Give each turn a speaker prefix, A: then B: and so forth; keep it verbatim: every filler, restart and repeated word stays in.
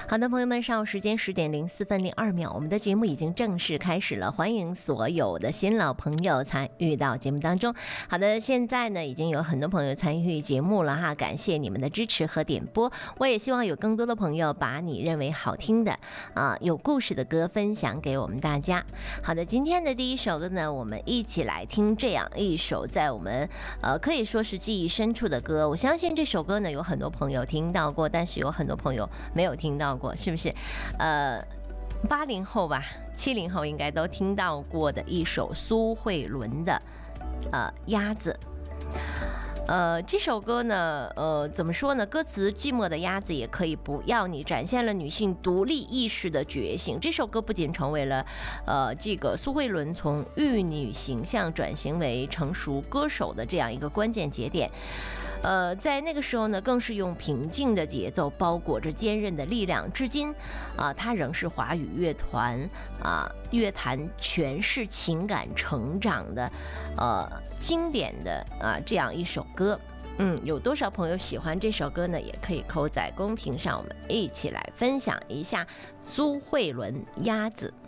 A: 好的，朋友们，上午时间十点零四分零二秒，我们的节目已经正式开始了，欢迎所有的新老朋友参与到节目当中。好的，现在呢已经有很多朋友参与节目了哈，感谢你们的支持和点播。我也希望有更多的朋友把你认为好听的啊有故事的歌分享给我们大家。好的，今天的第一首歌呢，我们一起来听这样一首在我们呃可以说是记忆深处的歌。我相信这首歌呢有很多朋友听到过，但是有很多朋友没有听到过，是不是？呃，八零后吧，七零后应该都听到过的一首苏慧伦的呃鸭子。呃，这首歌呢，呃，怎么说呢？歌词寂寞的鸭子也可以不要你，展现了女性独立意识的觉醒。这首歌不仅成为了，呃，这个苏慧伦从玉女形象转型为成熟歌手的这样一个关键节点。呃，在那个时候呢，更是用平静的节奏包裹着坚韧的力量。至今，啊、呃，它仍是华语乐团啊、呃、乐坛诠释情感成长的，呃，经典的啊、呃、这样一首歌。嗯，有多少朋友喜欢这首歌呢？也可以扣在公屏上，我们一起来分享一下苏慧伦《鸭子》。